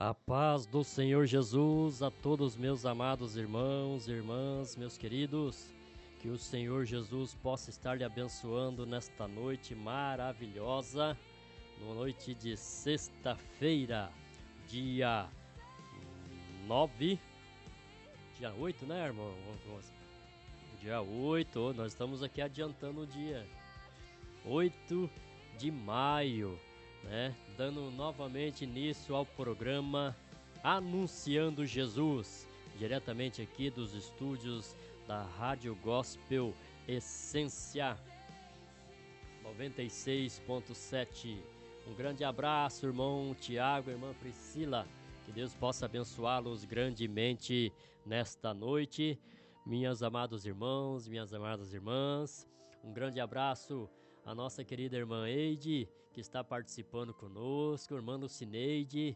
A paz do Senhor Jesus a todos meus amados irmãos e irmãs, meus queridos. Que o Senhor Jesus possa estar lhe abençoando nesta noite maravilhosa, numa noite de sexta-feira, dia 9, dia 8, né, irmão? Dia 8, nós estamos aqui adiantando o dia 8 de maio, né? Dando novamente início ao programa Anunciando Jesus, diretamente aqui dos estúdios da Rádio Gospel Essência 96.7. Um grande abraço, irmão Tiago, irmã Priscila. Que Deus possa abençoá-los grandemente nesta noite. Meus amados irmãos, minhas amadas irmãs, um grande abraço à nossa querida irmã Eide, que está participando conosco, irmã Lucineide,